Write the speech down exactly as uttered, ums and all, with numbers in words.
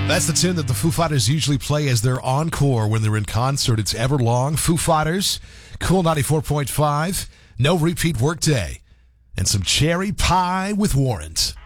That's the tune that the Foo Fighters usually play as their encore when they're in concert. It's Everlong. Foo Fighters, Cool ninety-four point five, no repeat workday, and some cherry pie with Warrant.